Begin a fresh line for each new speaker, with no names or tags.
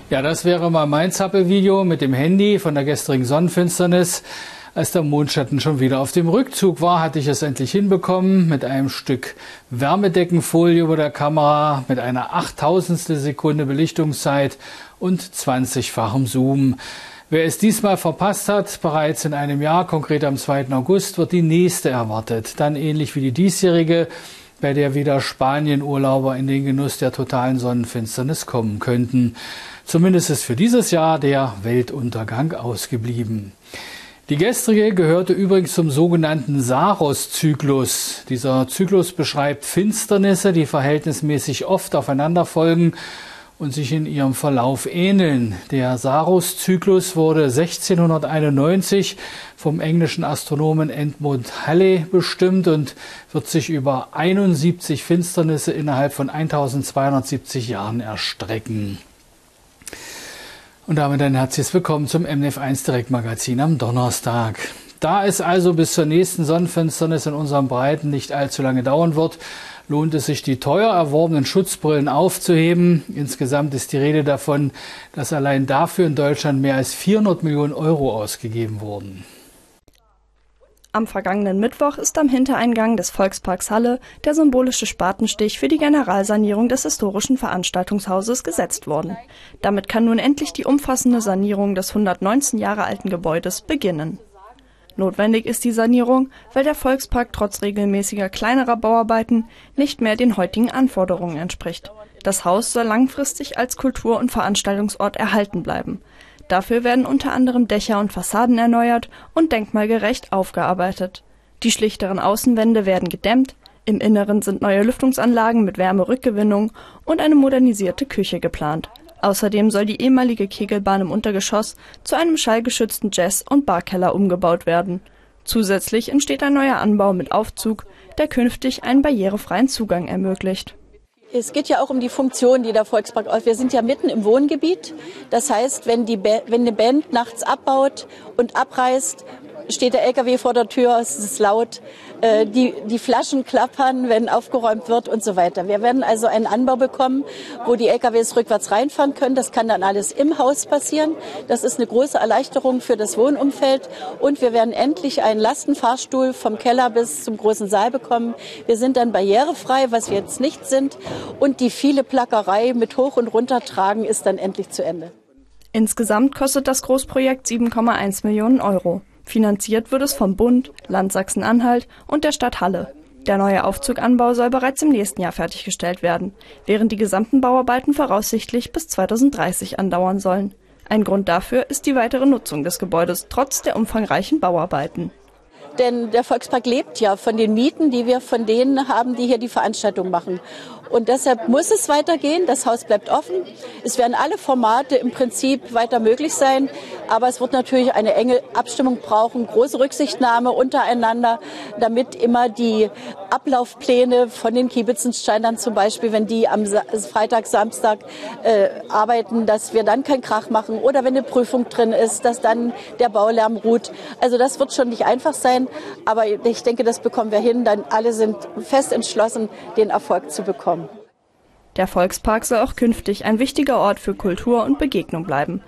Ja, das wäre mal mein Zappelvideo mit dem Handy von der gestrigen Sonnenfinsternis. Als der Mondschatten schon wieder auf dem Rückzug war, hatte ich es endlich hinbekommen mit einem Stück Wärmedeckenfolie über der Kamera, mit einer 8/1000 Sekunde Belichtungszeit und 20-fachem Zoom. Wer es diesmal verpasst hat, bereits in einem Jahr, konkret am 2. August, wird die nächste erwartet. Dann ähnlich wie die diesjährige, bei der wieder Spanien-Urlauber in den Genuss der totalen Sonnenfinsternis kommen könnten. Zumindest ist für dieses Jahr der Weltuntergang ausgeblieben. Die gestrige gehörte übrigens zum sogenannten Saros-Zyklus. Dieser Zyklus beschreibt Finsternisse, die verhältnismäßig oft aufeinander folgen und sich in ihrem Verlauf ähneln. Der Saros-Zyklus wurde 1691 vom englischen Astronomen Edmund Halley bestimmt und wird sich über 71 Finsternisse innerhalb von 1270 Jahren erstrecken. Und damit ein herzliches Willkommen zum MDF1 Direktmagazin am Donnerstag. Da es also bis zur nächsten Sonnenfinsternis in unseren Breiten nicht allzu lange dauern wird, lohnt es sich, die teuer erworbenen Schutzbrillen aufzuheben. Insgesamt ist die Rede davon, dass allein dafür in Deutschland mehr als 400 Millionen Euro ausgegeben wurden.
Am vergangenen Mittwoch ist am Hintereingang des Volksparks Halle der symbolische Spatenstich für die Generalsanierung des historischen Veranstaltungshauses gesetzt worden. Damit kann nun endlich die umfassende Sanierung des 119 Jahre alten Gebäudes beginnen. Notwendig ist die Sanierung, weil der Volkspark trotz regelmäßiger kleinerer Bauarbeiten nicht mehr den heutigen Anforderungen entspricht. Das Haus soll langfristig als Kultur- und Veranstaltungsort erhalten bleiben. Dafür werden unter anderem Dächer und Fassaden erneuert und denkmalgerecht aufgearbeitet. Die schlichteren Außenwände werden gedämmt, im Inneren sind neue Lüftungsanlagen mit Wärmerückgewinnung und eine modernisierte Küche geplant. Außerdem soll die ehemalige Kegelbahn im Untergeschoss zu einem schallgeschützten Jazz- und Barkeller umgebaut werden. Zusätzlich entsteht ein neuer Anbau mit Aufzug, der künftig einen barrierefreien Zugang ermöglicht.
Es geht ja auch um die Funktion, die der Volkspark ausübt. Wir sind ja mitten im Wohngebiet. Das heißt, wenn eine Band nachts abbaut und abreißt, steht der LKW vor der Tür, es ist laut, die Flaschen klappern, wenn aufgeräumt wird und so weiter. Wir werden also einen Anbau bekommen, wo die LKWs rückwärts reinfahren können. Das kann dann alles im Haus passieren. Das ist eine große Erleichterung für das Wohnumfeld. Und wir werden endlich einen Lastenfahrstuhl vom Keller bis zum großen Saal bekommen. Wir sind dann barrierefrei, was wir jetzt nicht sind. Und die viele Plackerei mit Hoch- und Runtertragen ist dann endlich zu Ende.
Insgesamt kostet das Großprojekt 7,1 Millionen Euro. Finanziert wird es vom Bund, Land Sachsen-Anhalt und der Stadt Halle. Der neue Aufzuganbau soll bereits im nächsten Jahr fertiggestellt werden, während die gesamten Bauarbeiten voraussichtlich bis 2030 andauern sollen. Ein Grund dafür ist die weitere Nutzung des Gebäudes trotz der umfangreichen Bauarbeiten.
Denn der Volkspark lebt ja von den Mieten, die wir von denen haben, die hier die Veranstaltung machen. Und deshalb muss es weitergehen. Das Haus bleibt offen. Es werden alle Formate im Prinzip weiter möglich sein. Aber es wird natürlich eine enge Abstimmung brauchen, große Rücksichtnahme untereinander, damit immer die Ablaufpläne von den Kiebitzentsteinern zum Beispiel, wenn die am Freitag, Samstag arbeiten, dass wir dann keinen Krach machen. Oder wenn eine Prüfung drin ist, dass dann der Baulärm ruht. Also das wird schon nicht einfach sein. Aber ich denke, das bekommen wir hin. Dann alle sind fest entschlossen, den Erfolg zu bekommen.
Der Volkspark soll auch künftig ein wichtiger Ort für Kultur und Begegnung bleiben.